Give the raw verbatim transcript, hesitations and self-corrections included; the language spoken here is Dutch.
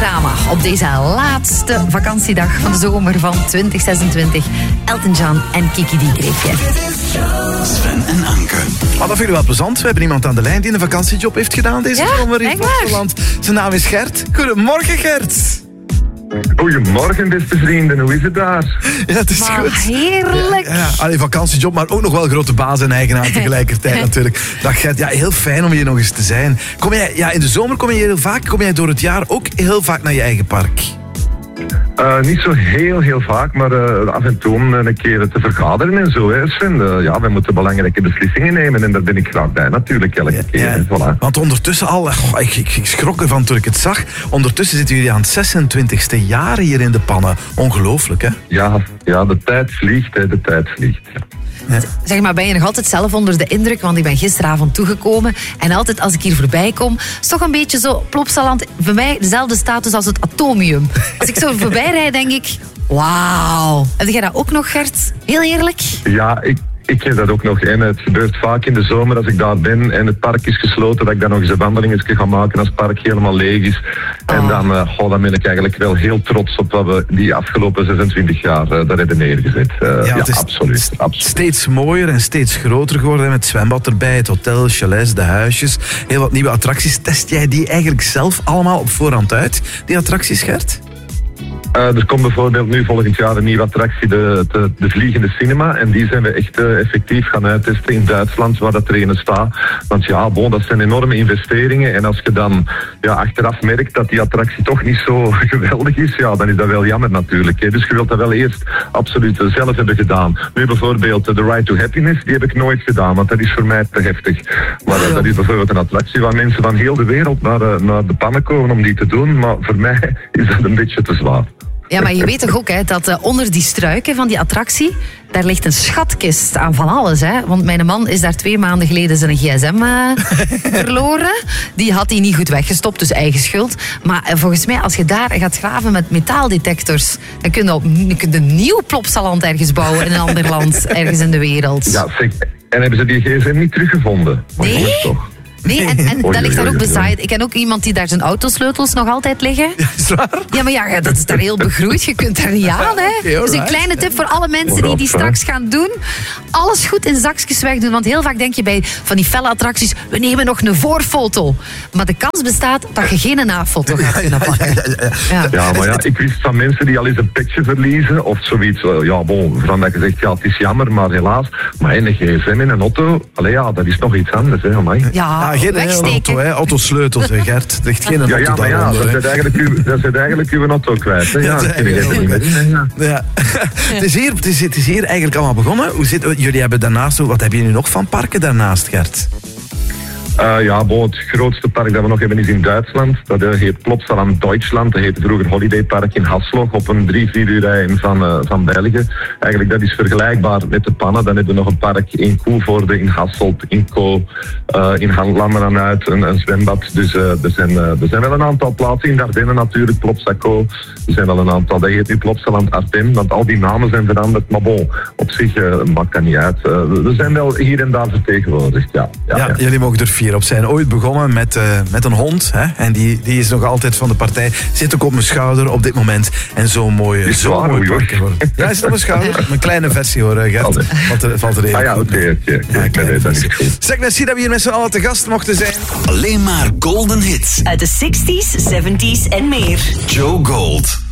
drama op deze laatste vakantiedag van de zomer van twintig zesentwintig. Elton John en Kiki D kreeg je. Sven en Anke. Oh, dat vind ik wel plezant. We hebben iemand aan de lijn die een vakantiejob heeft gedaan deze Ja, zomer in echt waar? Zwitserland. Zijn naam is Gert. Goedemorgen, Gert. Goedemorgen, beste vrienden. Hoe is het daar? Ja, het is Maar goed. heerlijk. Ja, alleen vakantiejob, maar ook nog wel grote baas en eigenaar tegelijkertijd natuurlijk. Dag Gert, ja, heel fijn om hier nog eens te zijn. Kom jij, ja, in de zomer kom je heel vaak, kom jij door het jaar ook heel vaak naar je eigen park? Uh, niet zo heel, heel vaak, maar uh, af en toe om een keer te vergaderen en zo. Hè, Sven. Uh, ja, wij moeten belangrijke beslissingen nemen en daar ben ik graag bij natuurlijk elke keer. Ja, Voilà. want ondertussen al, oh, ik, ik, ik schrok ervan toen ik het zag. Ondertussen zitten jullie aan het zesentwintigste jaar hier in de pannen. Ongelooflijk, hè? Ja, ja, de tijd vliegt, hè, de tijd vliegt. Ja. Zeg maar, ben je nog altijd zelf onder de indruk? Want ik ben gisteravond toegekomen. En altijd als ik hier voorbij kom, is toch een beetje zo Plopsaland. Voor mij dezelfde status als het Atomium. Als ik zo voorbij rijd, denk ik, wauw. Heb jij dat ook nog, Gert? Heel eerlijk? Ja, ik... Ik heb dat ook nog. En het gebeurt vaak in de zomer als ik daar ben en het park is gesloten, dat ik dan nog eens een wandeling ga maken als het park helemaal leeg is. En Oh. dan, uh, oh, dan ben ik eigenlijk wel heel trots op wat we die afgelopen zesentwintig jaar uh, daar hebben neergezet. Uh, ja, het is absoluut, absoluut. steeds mooier en steeds groter geworden. Met het zwembad erbij, het hotel, chalets, de huisjes. Heel wat nieuwe attracties. Test jij die eigenlijk zelf allemaal op voorhand uit, die attracties, Gert? Uh, er komt bijvoorbeeld nu volgend jaar een nieuwe attractie, de, de, de Vliegende Cinema. En die zijn we echt uh, effectief gaan uittesten in Duitsland, waar dat er een staat. Want ja, bon, dat zijn enorme investeringen. En als je dan ja, achteraf merkt dat die attractie toch niet zo geweldig is, ja, dan is dat wel jammer natuurlijk. Hè. Dus je wilt dat wel eerst absoluut zelf hebben gedaan. Nu bijvoorbeeld uh, The Ride to Happiness, die heb ik nooit gedaan, want dat is voor mij te heftig. Maar uh, dat is bijvoorbeeld een attractie waar mensen van heel de wereld naar, uh, naar de pannen komen om die te doen. Maar voor mij is dat een beetje te zwaar. Ja, maar je weet toch ook hè, dat uh, onder die struiken van die attractie, daar ligt een schatkist aan van alles. Hè? Want mijn man is daar twee maanden geleden zijn gsm uh, verloren. Die had hij niet goed weggestopt, dus eigen schuld. Maar uh, volgens mij, als je daar gaat graven met metaaldetectors, dan kun je, op, dan kun je een nieuw Plopsaland ergens bouwen in een ander land, ergens in de wereld. Ja, zeg, en hebben ze die gsm niet teruggevonden? Maar Nee? jongens, toch? Nee, en, en Oei, dat ligt daar oei, ook oei, oei. bezaaid. Ik ken ook iemand die daar zijn autosleutels nog altijd liggen. Ja, is het waar? Ja, maar ja, dat is daar heel begroeid. Je kunt daar niet aan, hè. Oké, Dus een alright. kleine tip voor alle mensen die die straks gaan doen. Alles goed in zakjes wegdoen. Want heel vaak denk je bij van die felle attracties, we nemen nog een voorfoto. Maar de kans bestaat dat je geen nafoto gaat kunnen pakken. Ja. Ja, maar ja, ik wist van mensen die al eens een petje verliezen of zoiets. uh, Ja, bon, van dat je zegt, ja, het is jammer, maar helaas. Maar een gsm in een auto, allee, ja, dat is nog iets anders, hè, amai. Ja, Ja, geen wegsteken. auto, hè. Autosleutels, hè, Gert. Er ligt geen auto Ja, ja, maar ja, daaronder, dat hè. zit eigenlijk, uw- dat zit eigenlijk uw auto kwijt. Hè? Ja, Ja, dat dat kun je is even niet meer doen, hè, ja. Ja. Het, is hier, het, is, het is hier eigenlijk allemaal begonnen. Hoe zit, jullie hebben daarnaast, wat hebben jullie nog van parken daarnaast, Gert? Uh, ja, bon, het grootste park dat we nog hebben is in Duitsland. Dat uh, heet Plopsaland Deutschland. Dat heette vroeger Holiday Park in Hasselt op een drie, vier uur rijden van, uh, van België. Eigenlijk dat is vergelijkbaar met de pannen. Dan hebben we nog een park in Koevoorde, in Hasselt, in Co, uh, in Landeren uit, een, een zwembad. Dus uh, er, zijn, uh, er zijn wel een aantal plaatsen in Dardenne natuurlijk, Plopsaco. Er zijn wel een aantal, dat heet nu Plopsaland Ardennen, want al die namen zijn veranderd. Maar bon, op zich uh, maakt dat niet uit. Uh, we zijn wel hier en daar vertegenwoordigd, ja. ja, Ja, ja. jullie mogen er fier op zijn. Ooit begonnen met, uh, met een hond. Hè? En die, die is nog altijd van de partij. Zit ook op mijn schouder op dit moment. En zo'n mooie, Is zo'n waar, mooi oei, oei. park geworden. Ja, is het op mijn schouder? Mijn kleine versie hoor, Gert. Allee. Valt er, valt er even Ah ja, goed oké, mee. oké. oké. Ja, Nee, kleine nee, dat is versie. goed. Zeg, merci dat we hier met z'n allen te gast mochten zijn. Alleen maar golden hits. Uit de zestig's, zeventig's en meer. Joe Gold.